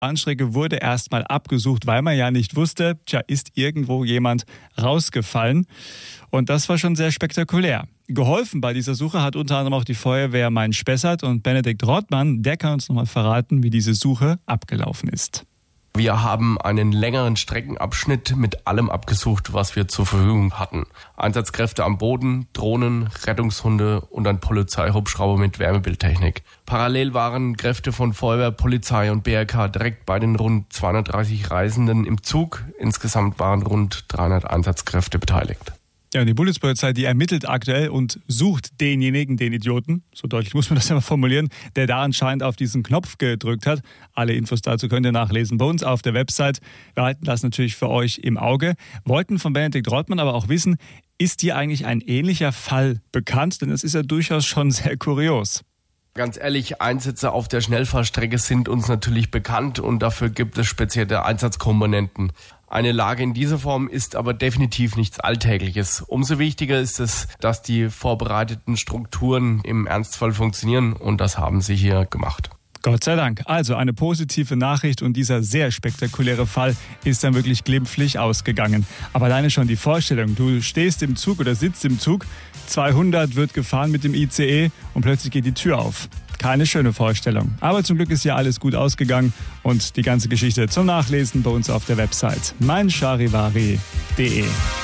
Bahnstrecke wurde erstmal abgesucht, weil man ja nicht wusste, ist irgendwo jemand rausgefallen. Und das war schon sehr spektakulär. Geholfen bei dieser Suche hat unter anderem auch die Feuerwehr Main-Spessart, und Benedikt Rothmann, der kann uns nochmal verraten, wie diese Suche abgelaufen ist. Wir haben einen längeren Streckenabschnitt mit allem abgesucht, was wir zur Verfügung hatten. Einsatzkräfte am Boden, Drohnen, Rettungshunde und ein Polizeihubschrauber mit Wärmebildtechnik. Parallel waren Kräfte von Feuerwehr, Polizei und BRK direkt bei den rund 230 Reisenden im Zug. Insgesamt waren rund 300 Einsatzkräfte beteiligt. Ja, und die Bundespolizei, die ermittelt aktuell und sucht denjenigen, den Idioten, so deutlich muss man das ja mal formulieren, der da anscheinend auf diesen Knopf gedrückt hat. Alle Infos dazu könnt ihr nachlesen bei uns auf der Website. Wir halten das natürlich für euch im Auge. Wollten von Benedikt Rothmann aber auch wissen, ist dir eigentlich ein ähnlicher Fall bekannt? Denn es ist ja durchaus schon sehr kurios. Ganz ehrlich, Einsätze auf der Schnellfahrstrecke sind uns natürlich bekannt und dafür gibt es spezielle Einsatzkomponenten. Eine Lage in dieser Form ist aber definitiv nichts Alltägliches. Umso wichtiger ist es, dass die vorbereiteten Strukturen im Ernstfall funktionieren, und das haben sie hier gemacht. Gott sei Dank. Also eine positive Nachricht, und dieser sehr spektakuläre Fall ist dann wirklich glimpflich ausgegangen. Aber alleine schon die Vorstellung, du stehst im Zug oder sitzt im Zug, 200 wird gefahren mit dem ICE und plötzlich geht die Tür auf. Keine schöne Vorstellung. Aber zum Glück ist ja alles gut ausgegangen, und die ganze Geschichte zum Nachlesen bei uns auf der Website meincharivari.de.